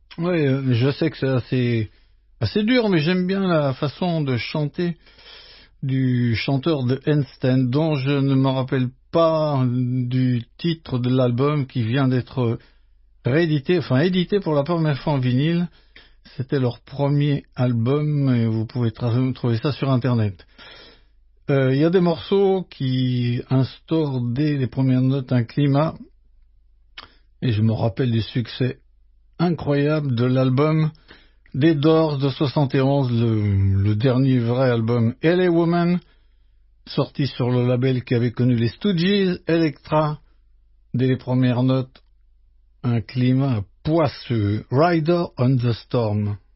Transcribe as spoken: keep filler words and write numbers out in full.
Ouais, euh, je sais que c'est assez, assez dur, mais j'aime bien la façon de chanter du chanteur de Handstand, dont je ne me rappelle pas du titre de l'album qui vient d'être réédité, enfin édité pour la première fois en vinyle. C'était leur premier album et vous pouvez tra- trouver ça sur Internet. Euh, Il y a des morceaux qui instaurent dès les premières notes un climat et je me rappelle du succès incroyable de l'album des Doors de soixante et onze, le, le dernier vrai album L A Woman, sorti sur le label qui avait connu les Stooges, Elektra. Dès les premières notes, un climat poisseux. Rider on the Storm.